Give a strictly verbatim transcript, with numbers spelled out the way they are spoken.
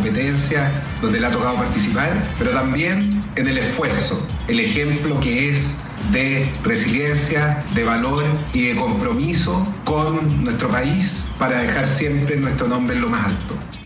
competencias donde le ha tocado participar, pero también en el esfuerzo, el ejemplo que es de resiliencia, de valor y de compromiso con nuestro país para dejar siempre nuestro nombre en lo más alto.